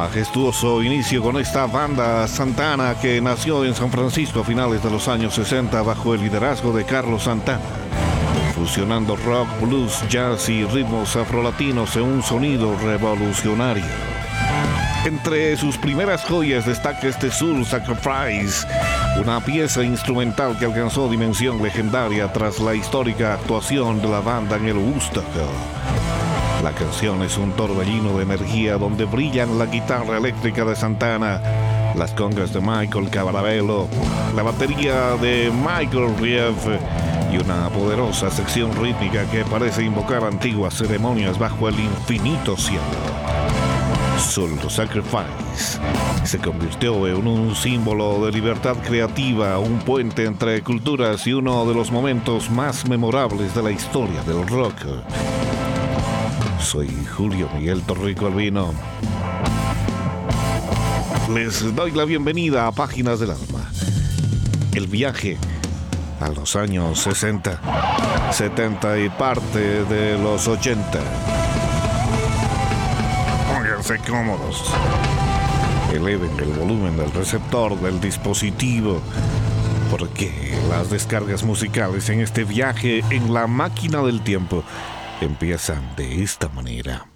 Majestuoso inicio con esta banda Santana que nació en San Francisco a finales de los años 60 bajo el liderazgo de Carlos Santana, fusionando rock, blues, jazz y ritmos afrolatinos en un sonido revolucionario. Entre sus primeras joyas destaca este Soul Sacrifice, una pieza instrumental que alcanzó dimensión legendaria tras la histórica actuación de la banda en el Woodstock. La canción es un torbellino de energía donde brillan la guitarra eléctrica de Santana, las congas de Michael Caravello, la batería de Michael Rief y una poderosa sección rítmica que parece invocar antiguas ceremonias bajo el infinito cielo. Soul Sacrifice se convirtió en un símbolo de libertad creativa, un puente entre culturas y uno de los momentos más memorables de la historia del rock. Soy Julio Miguel Torrico Albino. Les doy la bienvenida a Páginas del Alma. El viaje a los años 60, 70 y parte de los 80. Pónganse cómodos. Eleven el volumen del receptor del dispositivo, porque las descargas musicales en este viaje en la máquina del tiempo empiezan de esta manera.